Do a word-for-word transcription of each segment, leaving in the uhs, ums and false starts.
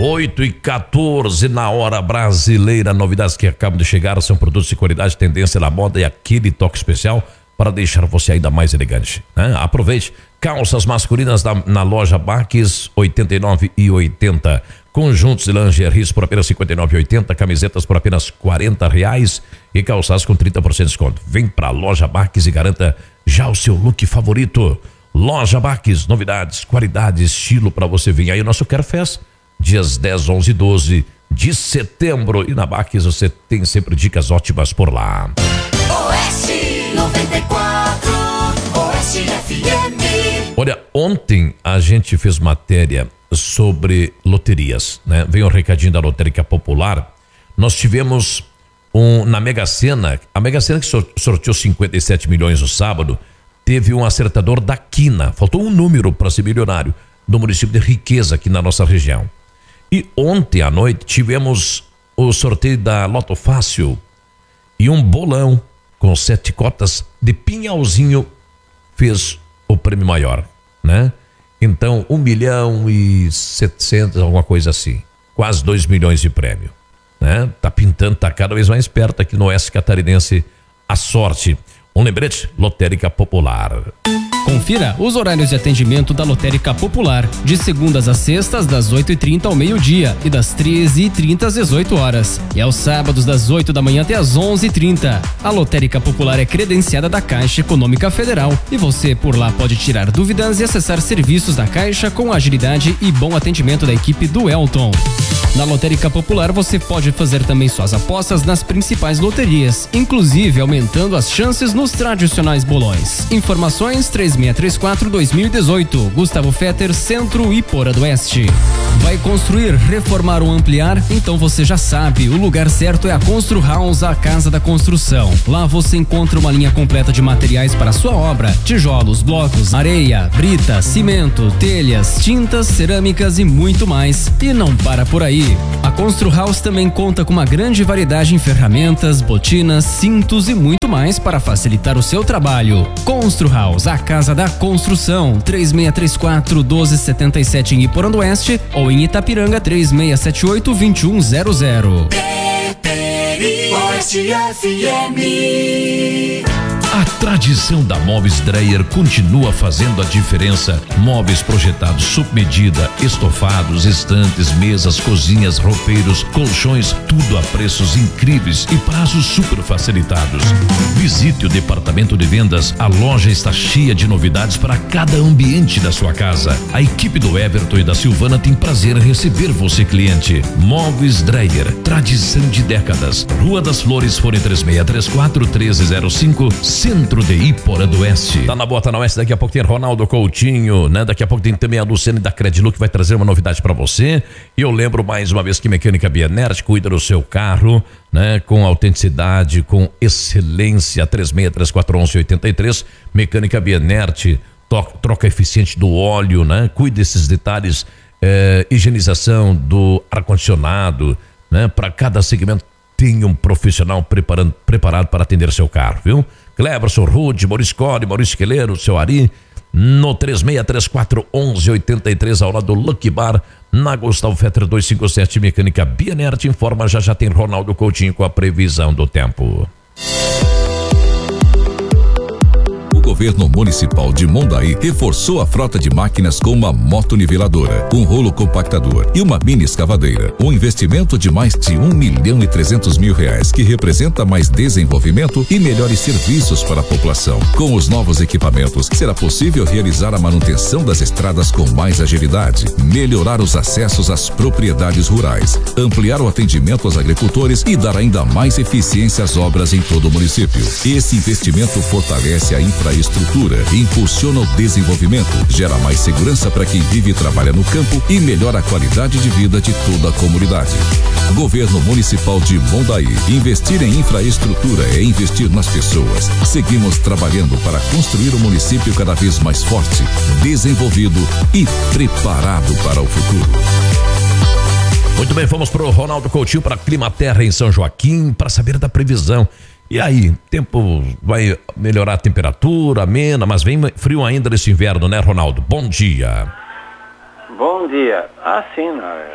oito e quatorze na hora brasileira. Novidades que acabam de chegar são produtos de qualidade, tendência na moda e aquele toque especial para deixar você ainda mais elegante, né? Aproveite. Calças masculinas na, na loja Baques, oitenta e nove e oitenta. Conjuntos de lingeries por apenas cinquenta e nove e oitenta. Camisetas por apenas quarenta reais. E calçados com trinta por cento de desconto. Vem pra loja Baques e garanta já o seu look favorito. Loja Baques, novidades, qualidade, estilo para você vir. Aí o nosso Quero Fest, dias dez, onze e doze de setembro. E na Baques você tem sempre dicas ótimas por lá. Oeste noventa e quatro, Oeste F M. Olha, ontem a gente fez matéria sobre loterias, né? Veio um recadinho da Lotérica Popular. Nós tivemos um, na Mega Sena, a Mega Sena que sorteou cinquenta e sete milhões no sábado, teve um acertador da quina. Faltou um número para ser milionário do município de Riqueza aqui na nossa região. E ontem à noite tivemos o sorteio da Loto Fácil e um bolão com sete cotas de Pinhalzinho fez o prêmio maior, né? Então, um milhão e setecentos, alguma coisa assim. Quase dois milhões de prêmio, né? Tá pintando, tá cada vez mais perto aqui no Oeste Catarinense a sorte. Um lembrete, Lotérica Popular. Confira os horários de atendimento da Lotérica Popular, de segundas a sextas, das oito e trinta ao meio-dia e das treze e trinta às dezoito horas. E aos sábados, das oito da manhã até às onze e trinta. A Lotérica Popular é credenciada da Caixa Econômica Federal e você por lá pode tirar dúvidas e acessar serviços da Caixa com agilidade e bom atendimento da equipe do Elton. Na Lotérica Popular você pode fazer também suas apostas nas principais loterias, inclusive aumentando as chances nos tradicionais bolões. Informações três seis três quatro dois mil e dezoito, Gustavo Fetter, Centro Ipora do Oeste. Vai construir, reformar ou ampliar? Então você já sabe, o lugar certo é a Constru House, a casa da construção. Lá você encontra uma linha completa de materiais para a sua obra: tijolos, blocos, areia, brita, cimento, telhas, tintas, cerâmicas e muito mais. E não para por aí. A Constru House também conta com uma grande variedade em ferramentas, botinas, cintos e muito mais para facilitar o seu trabalho. Constru House, a casa da construção. Três seis três quatro, um dois sete sete em Iporã do Oeste ou em Itapiranga três seis sete oito, dois um zero zero. Oeste F M. A tradição da Móveis Dreyer continua fazendo a diferença. Móveis projetados sob medida, estofados, estantes, mesas, cozinhas, roupeiros, colchões, tudo a preços incríveis e prazos super facilitados. Visite o departamento de vendas, a loja está cheia de novidades para cada ambiente da sua casa. A equipe do Everton e da Silvana tem prazer em receber você, cliente. Móveis Dreyer, tradição de décadas. Rua das Flores, fone três seis três quatro, um três zero cinco, Centro de Iporã do Oeste. Tá na boa, tá na Oeste. Daqui a pouco tem Ronaldo Coutinho, né? Daqui a pouco tem também a Luciane da Credilu, que vai trazer uma novidade para você. E eu lembro mais uma vez que Mecânica Bienert cuida do seu carro, né? Com autenticidade, com excelência. Três seis três quatro, onze oitenta e três. Mecânica Bienert, troca eficiente do óleo, né? Cuida desses detalhes, eh, higienização do ar-condicionado, né? Para cada segmento tem um profissional preparando, preparado para atender seu carro, viu? Cleberson, Rude, Maurício Core, Maurício Queleiro, seu Ari, no três seis três quatro, onze oitenta e três, ao lado do Lucky Bar, na Gustavo Fetter duzentos e cinquenta e sete. Mecânica Bienert informa, já já tem Ronaldo Coutinho com a previsão do tempo. O governo municipal de Mondaí reforçou a frota de máquinas com uma motoniveladora, um rolo compactador e uma mini escavadeira. Um investimento de mais de um milhão e trezentos mil reais, que representa mais desenvolvimento e melhores serviços para a população. Com os novos equipamentos, será possível realizar a manutenção das estradas com mais agilidade, melhorar os acessos às propriedades rurais, ampliar o atendimento aos agricultores e dar ainda mais eficiência às obras em todo o município. Esse investimento fortalece a infraestrutura estrutura, impulsiona o desenvolvimento, gera mais segurança para quem vive e trabalha no campo e melhora a qualidade de vida de toda a comunidade. Governo Municipal de Mondaí. Investir em infraestrutura é investir nas pessoas. Seguimos trabalhando para construir um município cada vez mais forte, desenvolvido e preparado para o futuro. Muito bem, vamos para o Ronaldo Coutinho, para Climaterra em São Joaquim, para saber da previsão. E aí, tempo vai melhorar a temperatura, amena, mas vem frio ainda nesse inverno, né, Ronaldo? Bom dia. Bom dia. Ah, sim,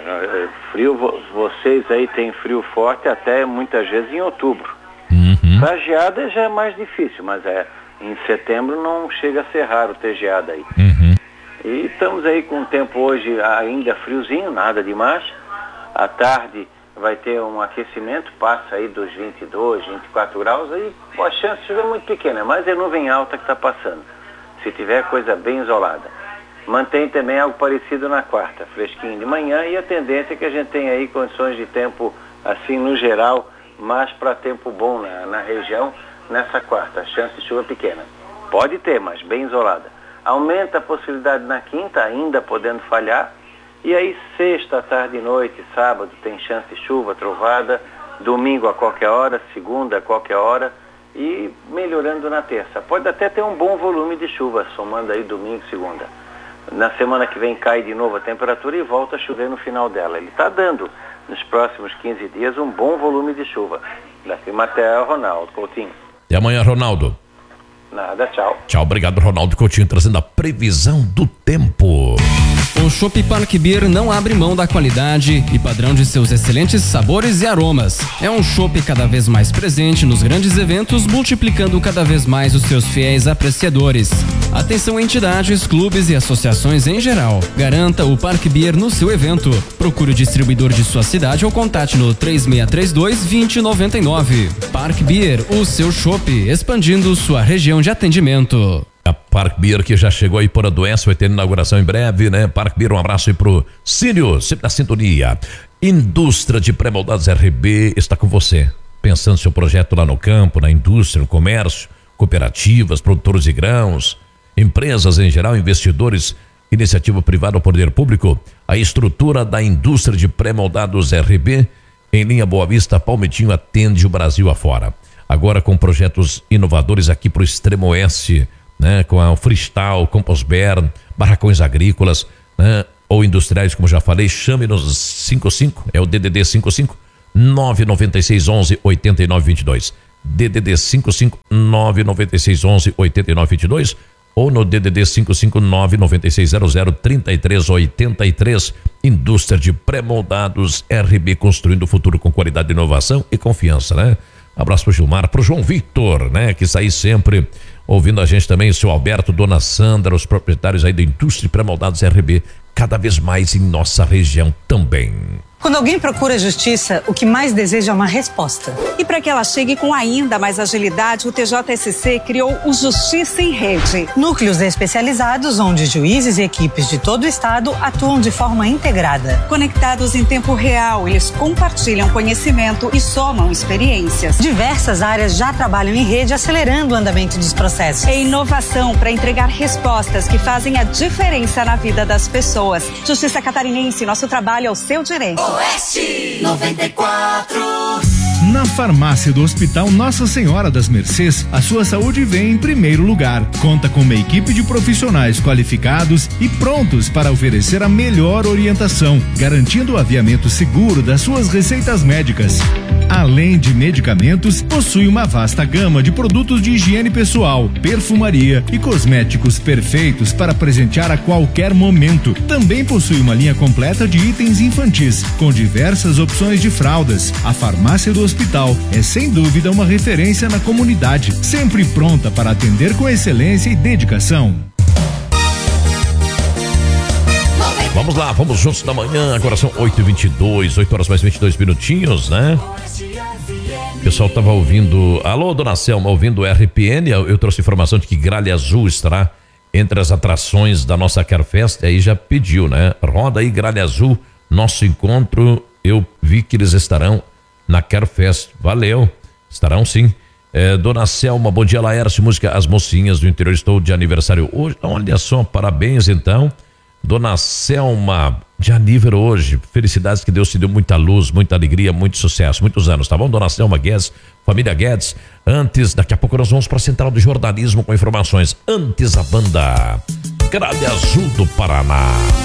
frio, vocês aí têm frio forte até muitas vezes em outubro. Uhum. Pra geada já é mais difícil, mas é, em setembro não chega a ser raro ter geada aí. Uhum. E estamos aí com o tempo hoje ainda friozinho, nada demais. À tarde vai ter um aquecimento, passa aí dos vinte e dois, vinte e quatro graus, aí a chance de chuva é muito pequena, mas é nuvem alta que está passando. Se tiver coisa bem isolada. Mantém também algo parecido na quarta, fresquinho de manhã, e a tendência é que a gente tenha aí condições de tempo, assim, no geral, mais para tempo bom na, na região, nessa quarta, chance de chuva pequena. Pode ter, mas bem isolada. Aumenta a possibilidade na quinta, ainda podendo falhar, e aí sexta, tarde e noite, sábado, tem chance de chuva, trovada, domingo a qualquer hora, segunda a qualquer hora, e melhorando na terça. Pode até ter um bom volume de chuva, somando aí domingo e segunda. Na semana que vem cai de novo a temperatura e volta a chover no final dela. Ele está dando, nos próximos quinze dias, um bom volume de chuva. Da Climaterra, Ronaldo Coutinho. Até amanhã, Ronaldo. Nada, tchau. Tchau, obrigado, Ronaldo Coutinho, trazendo a previsão do tempo. O Chopp Park Beer não abre mão da qualidade e padrão de seus excelentes sabores e aromas. É um chopp cada vez mais presente nos grandes eventos, multiplicando cada vez mais os seus fiéis apreciadores. Atenção entidades, clubes e associações em geral. Garanta o Park Beer no seu evento. Procure o distribuidor de sua cidade ou contate no três seis três dois, dois zero nove nove. Park Beer, o seu chopp, expandindo sua região de atendimento. A Park Beer que já chegou aí por a doença, vai ter inauguração em breve, né? Park Beer, um abraço aí pro Círio, sempre na sintonia. Indústria de Pré-moldados R B está com você. Pensando no seu projeto lá no campo, na indústria, no comércio, cooperativas, produtores de grãos, empresas em geral, investidores, iniciativa privada ou poder público, a estrutura da indústria de pré-moldados R B em linha Boa Vista, Palmitinho, atende o Brasil afora. Agora com projetos inovadores aqui pro extremo oeste, né, com a Freestyle, Composbern, barracões agrícolas, né, ou industriais, como já falei. Chame-nos cinco cinco, é o D D D cinco cinco, nove nove seis, onze, oito nove dois dois, D D D cinco cinco, nove nove seis, onze, oito nove dois dois, ou no D D D cinco cinco, nove nove seis zero zero, três três oito três. Indústria de pré-moldados R B, construindo o futuro com qualidade, inovação e confiança, né? Abraço pro Gilmar, pro João Victor, né, que está aí sempre ouvindo a gente também, o seu Alberto, Dona Sandra, os proprietários aí da Indústria de Pré-moldados R B, cada vez mais em nossa região também. Quando alguém procura justiça, o que mais deseja é uma resposta. E para que ela chegue com ainda mais agilidade, o T J S C criou o Justiça em Rede. Núcleos especializados onde juízes e equipes de todo o estado atuam de forma integrada. Conectados em tempo real, eles compartilham conhecimento e somam experiências. Diversas áreas já trabalham em rede, acelerando o andamento dos processos. É inovação para entregar respostas que fazem a diferença na vida das pessoas. Justiça Catarinense, nosso trabalho é o seu direito. Oeste noventa e quatro. Na farmácia do Hospital Nossa Senhora das Mercês, a sua saúde vem em primeiro lugar. Conta com uma equipe de profissionais qualificados e prontos para oferecer a melhor orientação, garantindo o aviamento seguro das suas receitas médicas. Além de medicamentos, possui uma vasta gama de produtos de higiene pessoal, perfumaria e cosméticos perfeitos para presentear a qualquer momento. Também possui uma linha completa de itens infantis, com diversas opções de fraldas. A farmácia do hospital é sem dúvida uma referência na comunidade, sempre pronta para atender com excelência e dedicação. Vamos lá, vamos juntos da manhã, agora são oito e vinte e dois, oito horas mais vinte e dois minutinhos, né? O pessoal tava ouvindo, alô, dona Selma, ouvindo o R P N, eu, eu trouxe informação de que Gralha Azul estará entre as atrações da nossa Carfest, aí já pediu, né? Roda aí, Gralha Azul, nosso encontro, eu vi que eles estarão na Carfest, valeu, estarão sim. É, dona Selma, bom dia, Laércio, música As Mocinhas do Interior, estou de aniversário hoje, olha só, parabéns então. Dona Selma, de aniversário hoje, felicidades, que Deus te deu muita luz, muita alegria, muito sucesso, muitos anos, tá bom? Dona Selma Guedes, família Guedes. Antes, daqui a pouco nós vamos para a Central do Jornalismo com informações. Antes a banda Gralha Azul do Paraná.